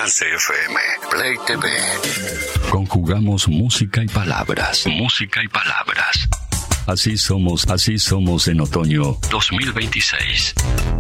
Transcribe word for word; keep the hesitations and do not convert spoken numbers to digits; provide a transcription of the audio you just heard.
Trance F M, Play T V. Conjugamos música y palabras. Música y palabras. Así somos, así somos en otoño dos mil veintiséis.